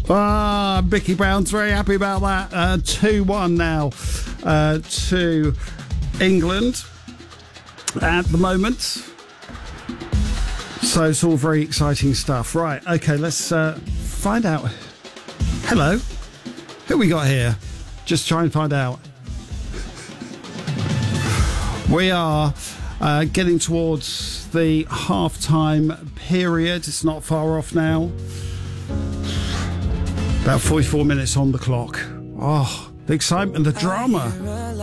Mickey Brown's very happy about that. 2-1 now to England at the moment. So it's all very exciting stuff. Right, okay, let's find out. Hello, who we got here? Just try and find out. We are getting towards the half-time period. It's not far off now. About 44 minutes on the clock. Oh, the excitement, the drama.